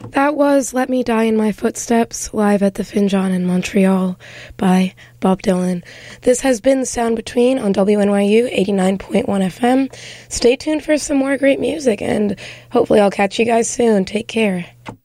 That was Let Me Die in My Footsteps, live at the Finjon in Montreal by Bob Dylan. This has been Sound Between on WNYU 89.1 FM. Stay tuned for some more great music, and hopefully I'll catch you guys soon. Take care.